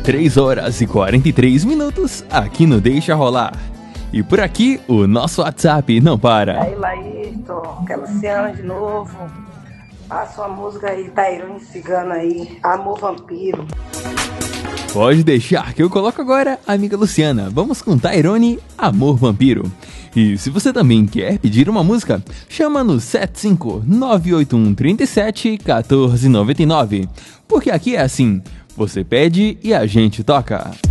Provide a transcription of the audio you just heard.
3 horas e 43 minutos aqui no Deixa Rolar. E por aqui, o nosso WhatsApp não para. Aí, Laírton, que é Luciana de novo. Passa uma música aí, Tairone Cigano aí, Amor Vampiro. Pode deixar que eu coloco agora, amiga Luciana. Vamos com Tairone, Amor Vampiro. E se você também quer pedir uma música, chama no 75981371499. Porque aqui é assim, você pede e a gente toca.